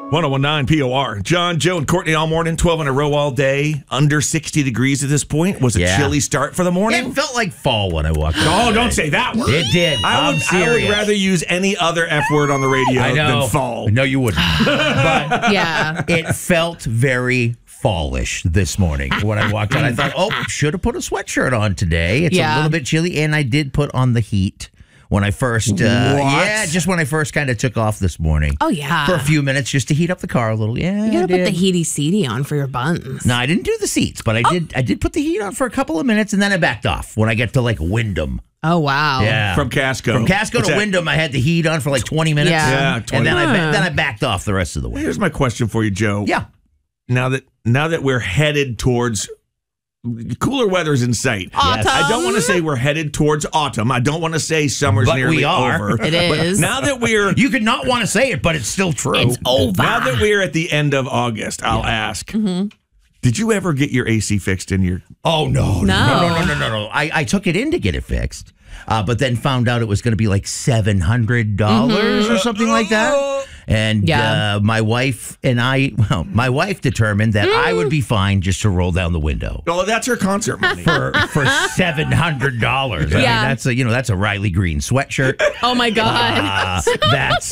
1019 POR. John, Joe, and Courtney all morning, 12 in a row all day, under 60 degrees at this point. Was a chilly start for the morning. It felt like fall when I walked out. Oh, don't say that word. It did. I would rather use any other F word on the radio than fall. No, you wouldn't. But Yeah. it felt very fallish this morning when I walked out. I thought, should have put a sweatshirt on today. It's a little bit chilly, and I did put on the heat. When I first, just when I first kind of took off this morning. Oh, yeah. For a few minutes just to heat up the car a little. Yeah, You gotta put the heaty seedy on for your buttons. No, I didn't do the seats, but I did put the heat on for a couple of minutes, and then I backed off when I get to like Wyndham. Oh, wow. Yeah. From Casco. From Casco to Wyndham, I had the heat on for like 20 minutes. Yeah. 20 And then I backed off the rest of the way. Here's my question for you, Joe. Yeah. Now that we're headed towards cooler weather's in sight. Autumn. I don't want to say we're headed towards autumn. I don't want to say summer's But nearly we are. over. It is. But now that we're You could not want to say it, but it's still true. It's over. now that we're at the end of August, I'll ask. Did you ever get your AC fixed in your Oh, no. No. I took it in to get it fixed, but then found out it was going to be like $700 or something like that. And my wife determined that I would be fine just to roll down the window. Oh, that's her concert money. For $700. I mean, that's a Riley Green sweatshirt. Oh, my God. That's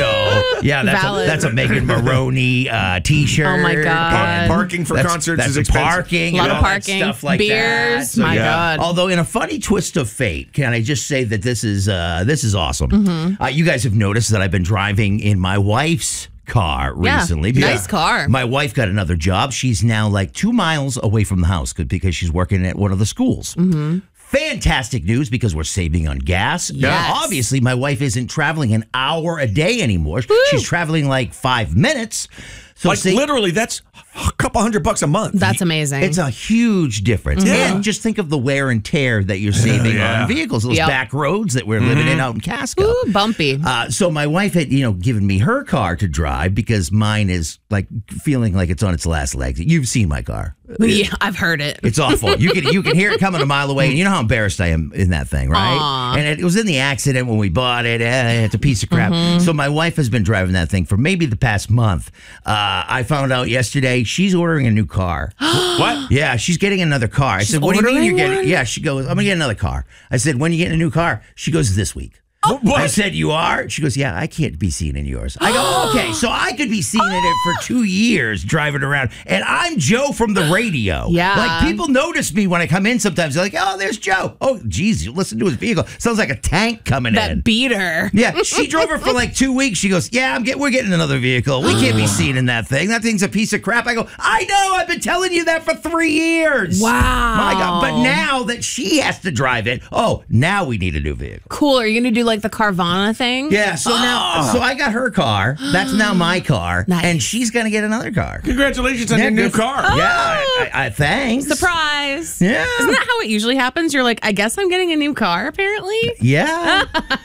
Valid. that's a Megan Maroney t-shirt. Oh, my God. Parking for concerts that's is expensive. Parking, A lot and of all that parking. stuff like Beers. that. My God. Although in a funny twist of fate, can I just say that this is awesome? You guys have noticed that I've been driving in my wife's car recently. Nice car. My wife got another job. She's now like 2 miles away from the house because she's working at one of the schools. Fantastic news because we're saving on gas. Yes. Obviously, my wife isn't traveling an hour a day anymore. Woo. She's traveling like 5 minutes. So Literally, that's a couple $100 a month. That's amazing. it's a huge difference. And just think of the wear and tear that you're saving on vehicles, those back roads that we're living in out in Casco. Ooh, bumpy. So my wife had, given me her car to drive because mine is like feeling like it's on its last legs. You've seen my car. Yeah, I've heard it. It's awful. You can hear it coming a mile away, and you know how embarrassed I am in that thing, right? Aww. And it was in the accident when we bought it. It's a piece of crap. So my wife has been driving that thing for maybe the past month. I found out yesterday she's ordering a new car. What? Yeah, she's getting another car. I said, "What do you mean you're getting?" Yeah, she goes, "I'm gonna get another car." I said, "When are you getting a new car?" She goes, "This week." What? I said, "You are?" She goes, "Yeah, I can't be seen in yours." I go, "Okay, so I could be seen in it for 2 years driving around, and I'm Joe from the radio." Yeah. Like, people notice me when I come in sometimes. They're like, "Oh, there's Joe." Oh, geez, you listen to his vehicle. Sounds like a tank coming in. That beater. Yeah, she drove her for like 2 weeks. She goes, "Yeah, we're getting another vehicle. We can't be seen in that thing. That thing's a piece of crap." I go, "I know. I've been telling you that for 3 years." Wow. My God. But now that she has to drive it, now we need a new vehicle. Cool. Are you going to do like the Carvana thing? Yeah, so I got her car. That's now my car. Nice. And she's going to get another car. Congratulations on your new car. Yeah, I thanks. Surprise. Yeah. Isn't that how it usually happens? You're like, I guess I'm getting a new car, apparently. Yeah.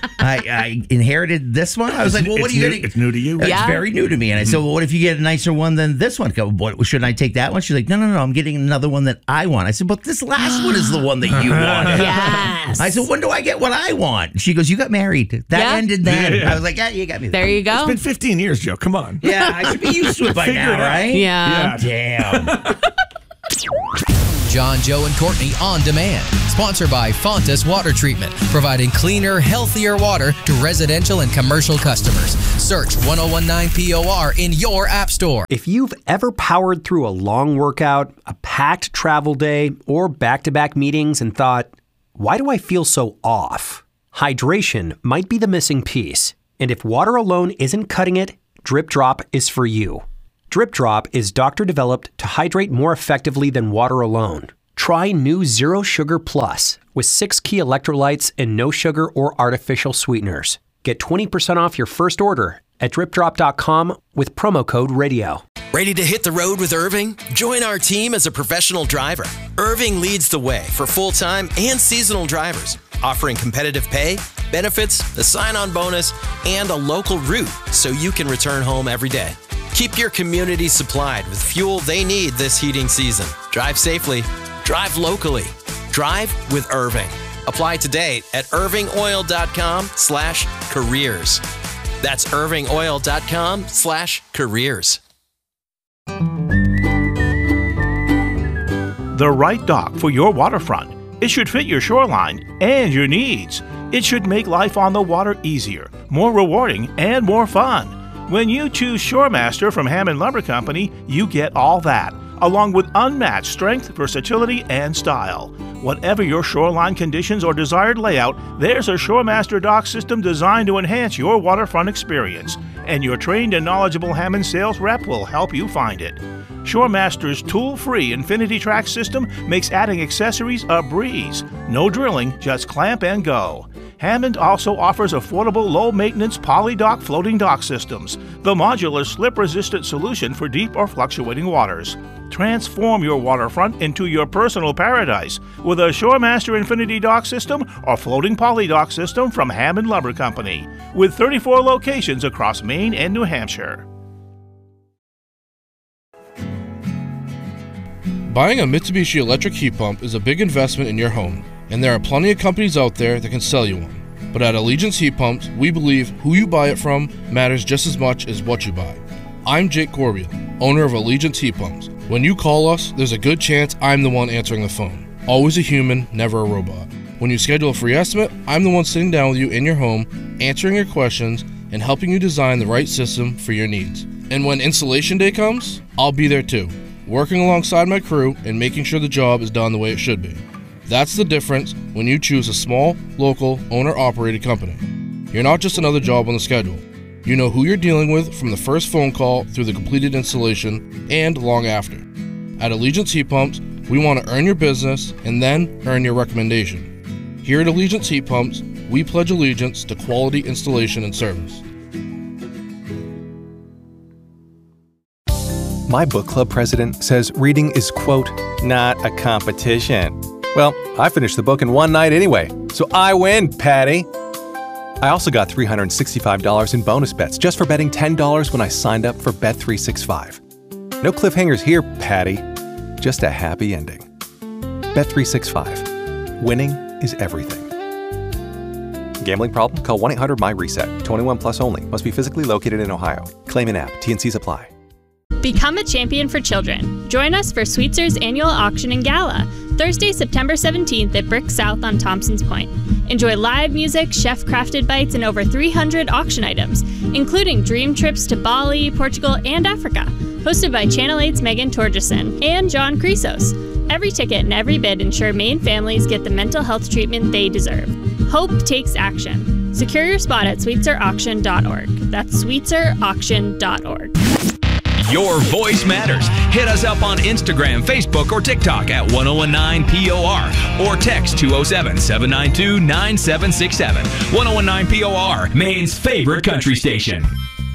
I inherited this one. I was like, well, what are you getting? It's new to you. It's Yeah. very new to me. And I said, well, what if you get a nicer one than this one? What, shouldn't I take that one? She's like, no, I'm getting another one that I want. I said, but this last one is the one that you wanted. Yes. I said, when do I get what I want? She goes, you got married. That ended then. Yeah. I was like, yeah, you got me. There you go. It's been 15 years, Joe. Come on. Yeah, I should be used to it by Figure now, it out. right? Yeah. Damn. John, Joe, and Courtney on demand. Sponsored by Fontas Water Treatment, providing cleaner, healthier water to residential and commercial customers. Search 1019 POR in your app store. If you've ever powered through a long workout, a packed travel day, or back-to-back meetings and thought, why do I feel so off? Hydration might be the missing piece. And if water alone isn't cutting it, Drip Drop is for you. Drip Drop is doctor-developed to hydrate more effectively than water alone. Try new Zero Sugar Plus with 6 key electrolytes and no sugar or artificial sweeteners. Get 20% off your first order at dripdrop.com with promo code RADIO. Ready to hit the road with Irving? Join our team as a professional driver. Irving leads the way for full-time and seasonal drivers, offering competitive pay, benefits, a sign-on bonus, and a local route so you can return home every day. Keep your community supplied with fuel they need this heating season. Drive safely. Drive locally. Drive with Irving. Apply today at irvingoil.com/careers. That's irvingoil.com/careers. The right dock for your waterfront. It should fit your shoreline and your needs. It should make life on the water easier, more rewarding, and more fun. When you choose Shoremaster from Hammond Lumber Company, you get all that, along with unmatched strength, versatility, and style. Whatever your shoreline conditions or desired layout, there's a Shoremaster dock system designed to enhance your waterfront experience, and your trained and knowledgeable Hammond sales rep will help you find it. Shoremaster's tool-free Infinity Track system makes adding accessories a breeze. No drilling, just clamp and go. Hammond also offers affordable low-maintenance poly-dock floating dock systems, the modular slip-resistant solution for deep or fluctuating waters. Transform your waterfront into your personal paradise with a Shoremaster Infinity Dock system or floating poly dock system from Hammond Lumber Company, with 34 locations across Maine and New Hampshire. Buying a Mitsubishi electric heat pump is a big investment in your home, and there are plenty of companies out there that can sell you one. But at Allegiance Heat Pumps, we believe who you buy it from matters just as much as what you buy. I'm Jake Corbiel, owner of Allegiance Heat Pumps. When you call us, there's a good chance I'm the one answering the phone. Always a human, never a robot. When you schedule a free estimate, I'm the one sitting down with you in your home, answering your questions, and helping you design the right system for your needs. And when installation day comes, I'll be there too, working alongside my crew and making sure the job is done the way it should be. That's the difference when you choose a small, local, owner-operated company. You're not just another job on the schedule. You know who you're dealing with from the first phone call through the completed installation and long after. At Allegiance Heat Pumps, we want to earn your business and then earn your recommendation. Here at Allegiance Heat Pumps, we pledge allegiance to quality installation and service. My book club president says reading is, quote, not a competition. Well, I finished the book in one night anyway, so I win, Patty. I also got $365 in bonus bets just for betting $10 when I signed up for Bet365. No cliffhangers here, Patty. Just a happy ending. Bet365. Winning is everything. Gambling problem? Call 1-800-MY-RESET. 21 plus only. Must be physically located in Ohio. Claim in app. T&Cs apply. Become a champion for children. Join us for Sweetzer's annual auction and gala, Thursday, September 17th at Brick South on Thompson's Point. Enjoy live music, chef-crafted bites, and over 300 auction items, including dream trips to Bali, Portugal, and Africa. Hosted by Channel 8's Megan Torgerson and John Chrysos. Every ticket and every bid ensure Maine families get the mental health treatment they deserve. Hope takes action. Secure your spot at sweetzerauction.org. That's sweetzerauction.org. Your voice matters. Hit us up on Instagram, Facebook, or TikTok at 1019POR or text 207-792-9767. 1019 POR, Maine's favorite country station.